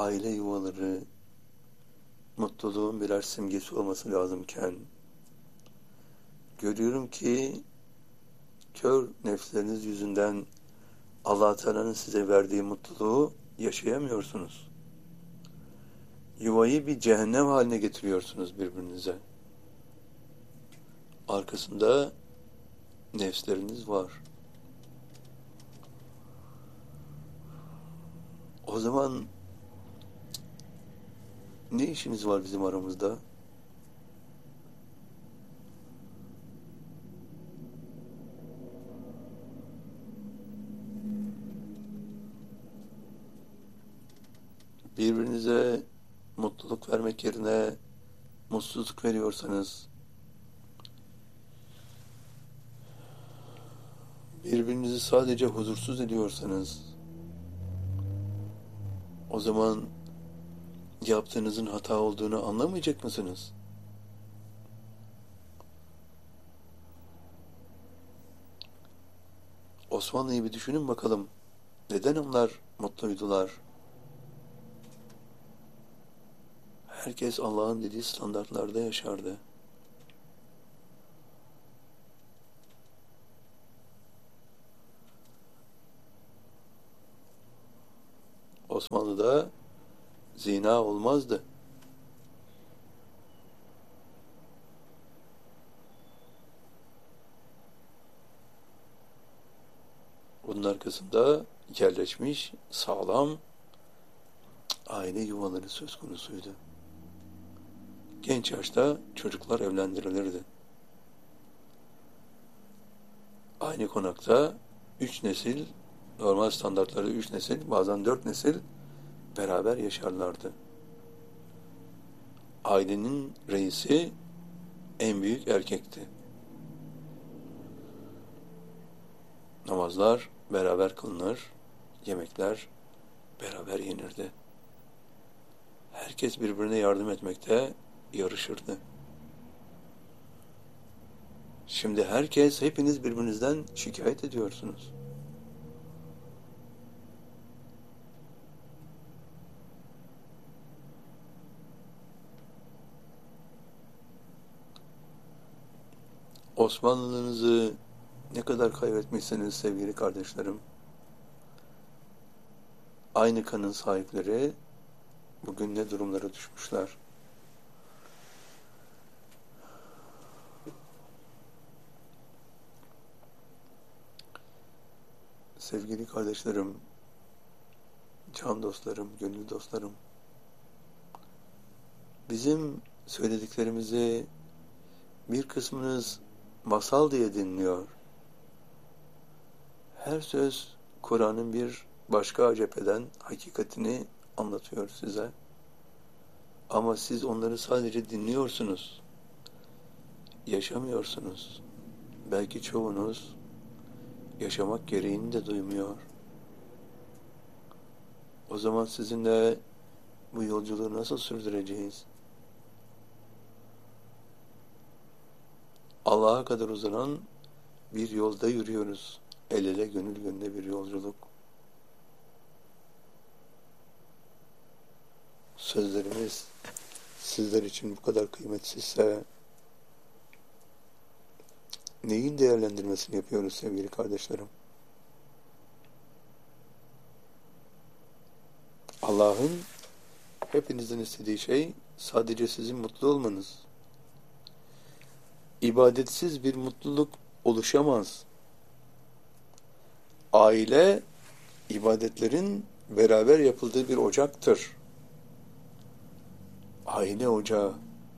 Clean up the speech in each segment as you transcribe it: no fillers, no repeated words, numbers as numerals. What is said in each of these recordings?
aile yuvaları mutluluğun birer simgesi olması lazımken, görüyorum ki kör nefsleriniz yüzünden Allah Teala'nın size verdiği mutluluğu yaşayamıyorsunuz. Yuvayı bir cehennem haline getiriyorsunuz birbirinize. Arkasında nefsleriniz var. O zaman ne işimiz var bizim aramızda? Birbirinize mutluluk vermek yerine mutsuzluk veriyorsanız, birbirinizi sadece huzursuz ediyorsanız, o zaman yaptığınızın hata olduğunu anlamayacak mısınız? Osmanlı'yı bir düşünün bakalım. Neden onlar mutluydular? Herkes Allah'ın dediği standartlarda yaşardı. Osmanlı'da zina olmazdı. Bunun arkasında yerleşmiş, sağlam aile yuvaları söz konusuydu. Genç yaşta çocuklar evlendirilirdi. Aynı konakta 3 nesil, normal standartlarda 3 nesil, bazen 4 nesil beraber yaşarlardı. Ailenin reisi en büyük erkekti. Namazlar beraber kılınır, yemekler beraber yenirdi. Herkes birbirine yardım etmekte yarışırdı. Şimdi hepiniz birbirinizden şikayet ediyorsunuz. Osmanlılığınızı ne kadar kaybetmişsiniz sevgili kardeşlerim. Aynı kanın sahipleri bugün ne durumlara düşmüşler. Sevgili kardeşlerim, can dostlarım, gönül dostlarım, bizim söylediklerimizi bir kısmınız masal diye dinliyor. Her söz Kur'an'ın bir başka cepheden hakikatini anlatıyor size. Ama siz onları sadece dinliyorsunuz. Yaşamıyorsunuz. Belki çoğunuz yaşamak gereğini de duymuyor. O zaman sizinle bu yolculuğu nasıl sürdüreceğiz? Allah'a kadar uzanan bir yolda yürüyoruz. El ele gönül gönüle bir yolculuk. Sözlerimiz sizler için bu kadar kıymetsizse neyin değerlendirmesini yapıyoruz sevgili kardeşlerim? Allah'ın hepinizden istediği şey sadece sizin mutlu olmanız. İbadetsiz bir mutluluk oluşamaz. Aile, ibadetlerin beraber yapıldığı bir ocaktır. Aile ocağı,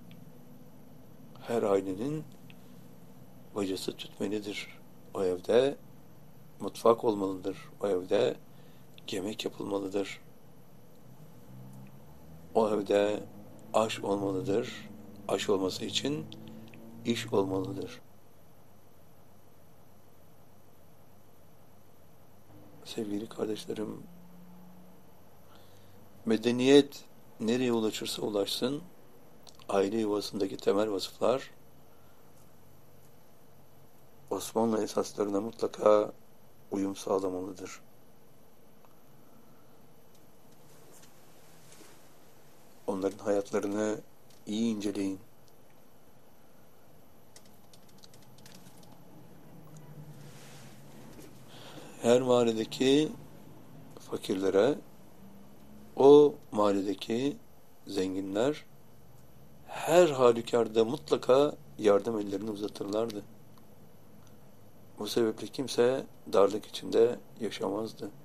her ailenin bacası tütmelidir. O evde mutfak olmalıdır. O evde yemek yapılmalıdır. O evde aş olmalıdır. Aş olması için iş olmalıdır. Sevgili kardeşlerim, medeniyet nereye ulaşırsa ulaşsın, aile yuvasındaki temel vasıflar Osmanlı esaslarına mutlaka uyum sağlamalıdır. onların hayatlarını iyi inceleyin. Her mahalledeki fakirlere o mahalledeki zenginler her halükarda mutlaka yardım ellerini uzatırlardı. Bu sebeple kimse darlık içinde yaşamazdı.